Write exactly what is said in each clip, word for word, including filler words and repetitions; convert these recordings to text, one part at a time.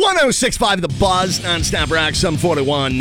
one oh six point five The Buzz, nonstop rock, some forty-one.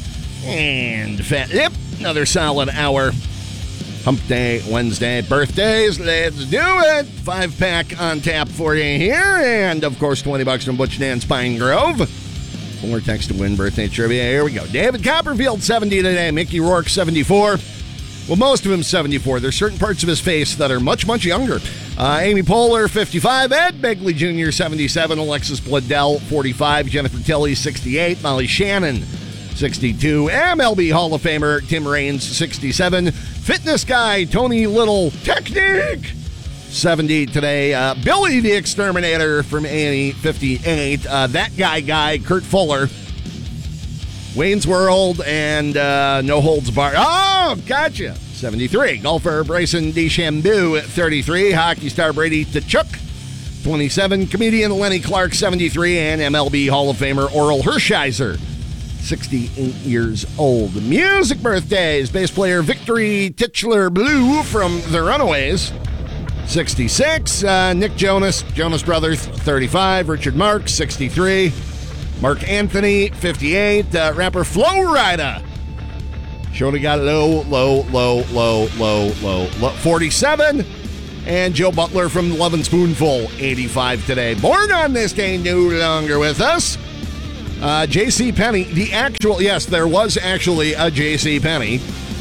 And, fat, yep, another solid hour. Hump Day, Wednesday, birthdays, let's do it. Five pack on tap for you here. And, of course, twenty bucks from Butch Dan's Pine Grove. Four text to win birthday trivia. Here we go. David Copperfield, seventy today. Mickey Rourke, seventy-four. Well, most of him seventy-four. There's certain parts of his face that are much, much younger. Uh, Amy Poehler, fifty-five. Ed Begley Junior, seventy-seven. Alexis Bledel, forty-five. Jennifer Tilly, sixty-eight. Molly Shannon, sixty-two. M L B Hall of Famer Tim Raines, sixty-seven. Fitness guy Tony Little, Technique, seventy today. Uh, Billy the Exterminator from Annie, fifty-eight. Uh, that guy guy, Kurt Fuller. Wayne's World and uh, No Holds Barred. Oh, gotcha. seventy-three. Golfer Bryson DeChambeau, thirty-three. Hockey star Brady Tkachuk, twenty-seven. Comedian Lenny Clark, seventy-three. And M L B Hall of Famer Oral Hershiser, sixty-eight years old. Music birthdays. Bass player Victory Titular Blue from The Runaways, sixty-six. Uh, Nick Jonas, Jonas Brothers, thirty-five. Richard Marx, sixty-three. Mark Anthony, fifty-eight. Uh, rapper Flo Rida. Shorty got low, low, low, low, low, low, low. forty-seven. And Joe Butler from Love and Spoonful, eighty-five today. Born on this day, no longer with us. Uh, J C. Penney, the actual, yes, there was actually a J C. Penney.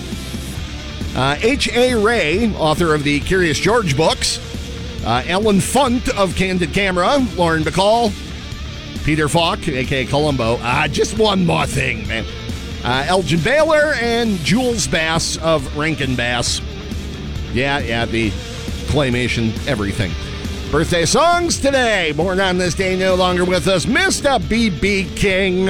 Uh, H A. Ray, author of the Curious George books. Uh, Ellen Funt of Candid Camera. Lauren Bacall. Peter Falk, a k a. Columbo. Uh, just one more thing, man. Uh, Elgin Baylor and Jules Bass of Rankin Bass. Yeah, yeah, the claymation, everything. Birthday songs today. Born on this day, no longer with us, Mister B B. King.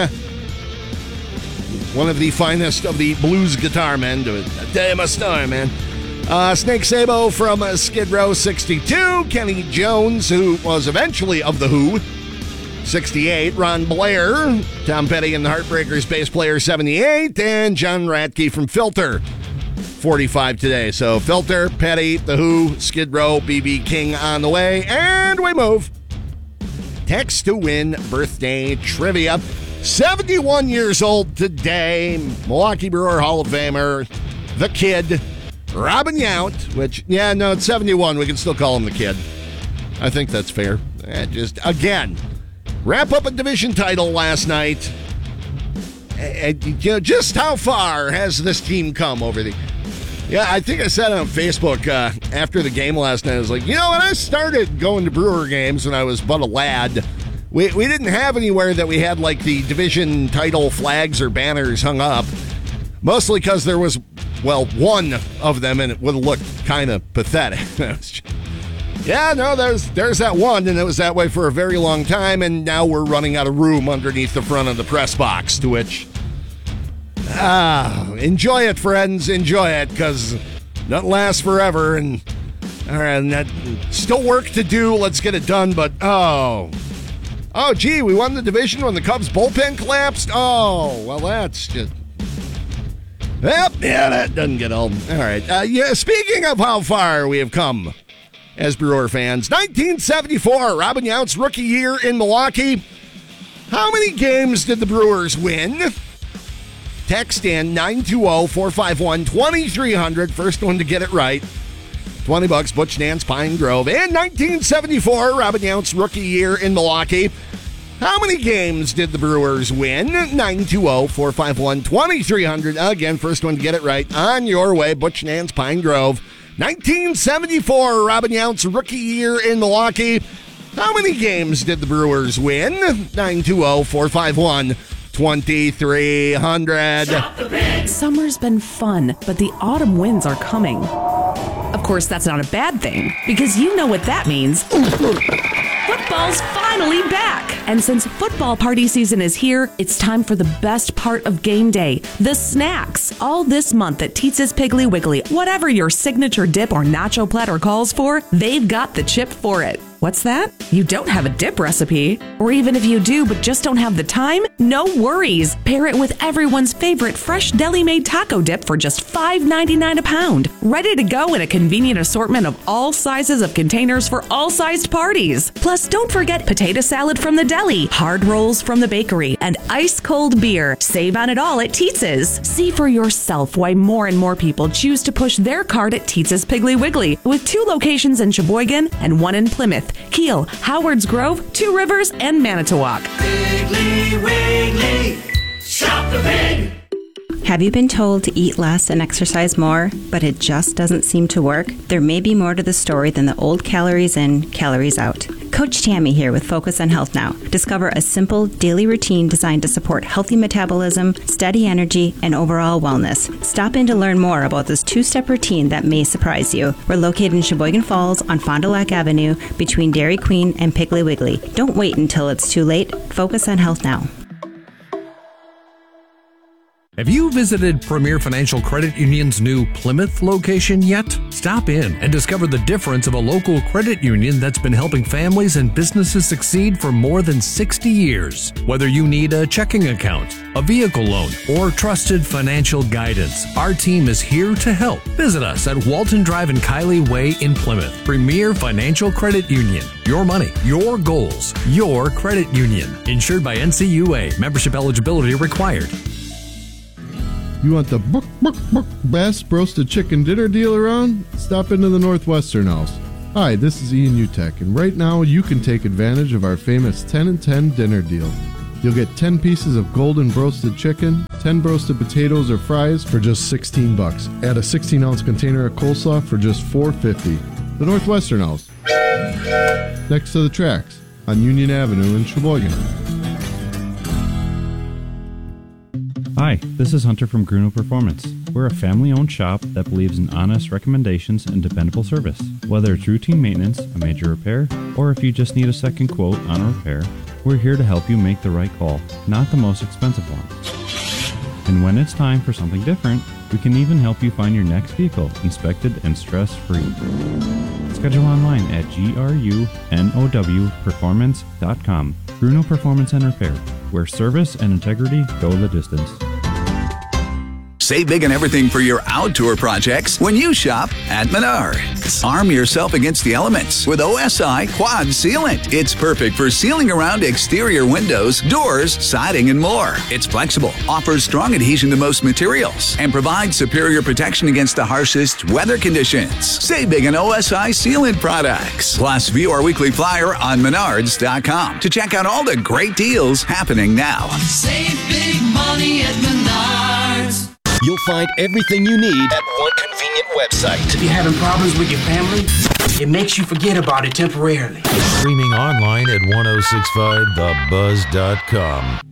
One of the finest of the blues guitar men. Do it. Day my star, man. Uh, Snake Sabo from uh, Skid Row, sixty-two. Kenny Jones, who was eventually of The Who, sixty-eight. Ron Blair, Tom Petty and the Heartbreakers bass player, seventy-eight. And John Radke from Filter, forty-five today. So Filter, Petty, The Who, Skid Row, B B. King on the way. And we move. Text to win birthday trivia. seventy-one years old today. Milwaukee Brewer Hall of Famer, the Kid, Robin Yount, which, yeah, no, it's seventy-one. We can still call him the Kid. I think that's fair. Eh, just, again, wrap up a division title last night. And, you know, just how far has this team come over the... Yeah, I think I said on Facebook uh, after the game last night, I was like, you know, when I started going to Brewer games when I was but a lad, we, we didn't have anywhere that we had, like, the division title flags or banners hung up. Mostly because there was, well, one of them, and it would have looked kind of pathetic. Yeah, no, there's there's that one, and it was that way for a very long time, and now we're running out of room underneath the front of the press box, to which, ah, enjoy it, friends, enjoy it, because nothing lasts forever, and, all right, and that, still work to do, let's get it done, but, oh, oh, gee, we won the division when the Cubs bullpen collapsed? Oh, well, that's just... Yep, yeah, that doesn't get old. All right, uh, yeah, speaking of how far we have come as Brewer fans, nineteen seventy-four, Robin Yount's rookie year in Milwaukee. How many games did the Brewers win? Text in nine two zero, four five one, two three zero zero. First one to get it right. twenty bucks, Butch Dan's Pine Grove. And nineteen seventy-four, Robin Yount's rookie year in Milwaukee. How many games did the Brewers win? nine two zero, four five one, two three zero zero. Again, first one to get it right. On your way, Butch Dan's Pine Grove. nineteen seventy-four, Robin Yount's rookie year in Milwaukee. How many games did the Brewers win? nine two zero, four five one, two three zero zero. Summer's been fun, but the autumn winds are coming. Of course, that's not a bad thing, because you know what that means. Football's finally back! And since football party season is here, it's time for the best part of game day, the snacks. All this month at Teetz's Piggly Wiggly, whatever your signature dip or nacho platter calls for, they've got the chip for it. What's that? You don't have a dip recipe? Or even if you do but just don't have the time? No worries. Pair it with everyone's favorite fresh deli-made taco dip for just five ninety-nine a pound. Ready to go in a convenient assortment of all sizes of containers for all sized parties. Plus, don't forget potato salad from the deli, hard rolls from the bakery, and ice-cold beer. Save on it all at Tietz's. See for yourself why more and more people choose to push their cart at Tietz's Piggly Wiggly, with two locations in Sheboygan and one in Plymouth, Kiel, Howards Grove, Two Rivers, and Manitowoc. Piggly Wiggly, shop the pig. Have you been told to eat less and exercise more, but it just doesn't seem to work? There may be more to the story than the old calories in, calories out. Coach Tammy here with Focus on Health Now. Discover a simple daily routine designed to support healthy metabolism, steady energy, and overall wellness. Stop in to learn more about this two-step routine that may surprise you. We're located in Sheboygan Falls on Fond du Lac Avenue between Dairy Queen and Piggly Wiggly. Don't wait until it's too late. Focus on Health Now. Have you visited Premier Financial Credit Union's new Plymouth location yet? Stop in and discover the difference of a local credit union that's been helping families and businesses succeed for more than sixty years. Whether you need a checking account, a vehicle loan, or trusted financial guidance, our team is here to help. Visit us at Walton Drive and Kiley Way in Plymouth. Premier Financial Credit Union. Your money, your goals, your credit union. Insured by N C U A. Membership eligibility required. You want the book, book, book, best roasted chicken dinner deal around? Stop into the Northwestern House. Hi, this is Ian Utek, and right now you can take advantage of our famous ten and ten dinner deal. You'll get ten pieces of golden roasted chicken, ten roasted potatoes or fries for just sixteen bucks. Add a sixteen ounce container of coleslaw for just four fifty. The Northwestern House, next to the tracks on Union Avenue in Sheboygan. Hi, this is Hunter from Gruno Performance. We're a family-owned shop that believes in honest recommendations and dependable service. Whether it's routine maintenance, a major repair, or if you just need a second quote on a repair, we're here to help you make the right call, not the most expensive one. And when it's time for something different, we can even help you find your next vehicle inspected and stress-free. Schedule online at grunow performance dot com. Gruno Performance and Repair, where service and integrity go the distance. Save big on everything for your outdoor projects when you shop at Menards. Arm yourself against the elements with O S I Quad Sealant. It's perfect for sealing around exterior windows, doors, siding, and more. It's flexible, offers strong adhesion to most materials, and provides superior protection against the harshest weather conditions. Save big on O S I Sealant products. Plus, view our weekly flyer on menards dot com to check out all the great deals happening now. Save big money at Menards. You'll find everything you need at one convenient website. If you're having problems with your family, it makes you forget about it temporarily. Streaming online at ten sixty-five the buzz dot com.